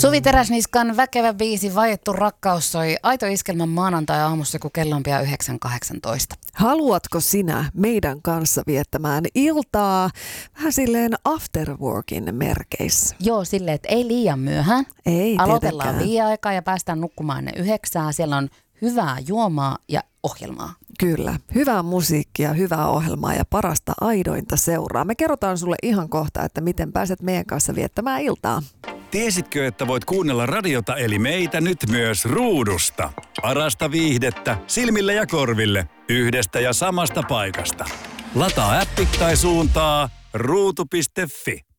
Suvi Teräsniskan väkevä biisi Vaiettu rakkaus soi Aito Iskelmän maanantai-aamussa, kun kello on pian 9.18. Haluatko sinä meidän kanssa viettämään iltaa vähän silleen afterworkin merkeissä? Joo, silleen, että ei liian myöhään. Ei Aloitellaan tietenkään. 5 aikaa ja päästään nukkumaan ne 9. Siellä on hyvää juomaa ja ohjelmaa. Kyllä, hyvää musiikkia, hyvää ohjelmaa ja parasta aidointa seuraa. Me kerrotaan sulle ihan kohta, että miten pääset meidän kanssa viettämään iltaa. Tiesitkö, että voit kuunnella radiota eli meitä nyt myös ruudusta? Parasta viihdettä silmille ja korville yhdestä ja samasta paikasta. Lataa appi tai suuntaa ruutu.fi.